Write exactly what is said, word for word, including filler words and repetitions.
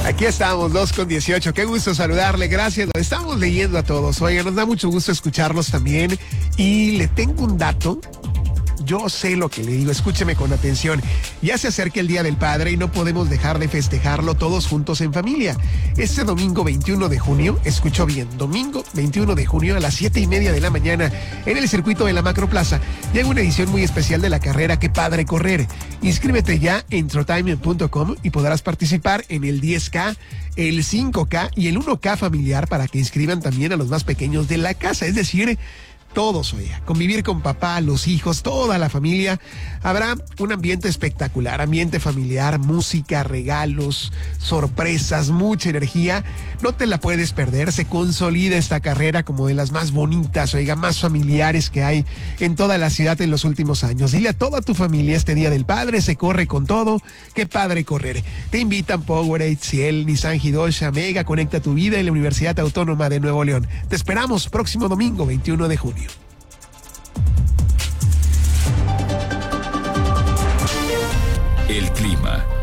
Aquí estamos, dos con dieciocho. Qué gusto saludarle, gracias. Lo estamos leyendo a todos. Oiga, nos da mucho gusto escucharlos también. Y le tengo un dato. Yo sé lo que le digo, escúcheme con atención. Ya se acerca el Día del Padre y no podemos dejar de festejarlo todos juntos en familia. Este domingo veintiuno de junio, escuchó bien, domingo veintiuno de junio a las siete y media de la mañana en el circuito de la Macroplaza llega una edición muy especial de la carrera Qué Padre Correr. Inscríbete ya en trotime punto com y podrás participar en el diez K, el cinco K y el uno K familiar para que inscriban también a los más pequeños de la casa, es decir, todos, oiga, convivir con papá, los hijos, toda la familia. Habrá un ambiente espectacular, ambiente familiar, música, regalos, sorpresas, mucha energía. No te la puedes perder, se consolida esta carrera como de las más bonitas, oiga, más familiares que hay en toda la ciudad en los últimos años. Dile a toda tu familia, este Día del Padre se corre con todo, qué padre correr. Te invitan Powerade, Ciel, Nissan Hidosha, Mega, Conecta tu Vida y la Universidad Autónoma de Nuevo León. Te esperamos próximo domingo, veintiuno de junio. El clima